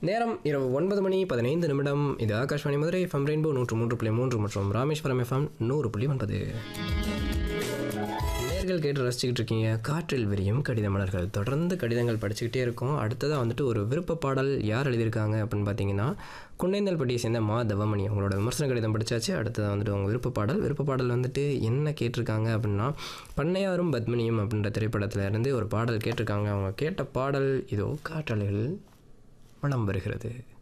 நேரம் இரவு 9:15 இது ஆகாஷ்வாணி மதுரை எஃப்எம் ரெயின்போ 103.3 மற்றும் ராமேஸ்வரம் எஃப்எம் 100.9. நேர்கள் கேட்டு ரசிச்சுக்கிட்டு இருக்கீங்க காற்றில் விரியும் கடித மலர்கள். தொடர்ந்து கடிதங்கள் படிச்சுக்கிட்டே இருக்கோம். அடுத்ததாக வந்துட்டு ஒரு விருப்ப பாடல் யார் எழுதியிருக்காங்க அப்படின்னு பார்த்தீங்கன்னா குன்னைந்தல்பட்டியை சேர்ந்த மா தவமணி. அவங்களோட விமர்சன கடிதம் படித்தாச்சு. அடுத்ததாக வந்துட்டு அவங்க விருப்ப பாடல் வந்துட்டு என்ன கேட்டிருக்காங்க அப்படின்னா பண்ணையாரும் பத்மினியும் அப்படின்ற திரைப்படத்தில் இருந்து ஒரு பாடல் கேட்டிருக்காங்க. அவங்க கேட்ட பாடல் இதோ காற்றலைகள் வலம் வருகிறது.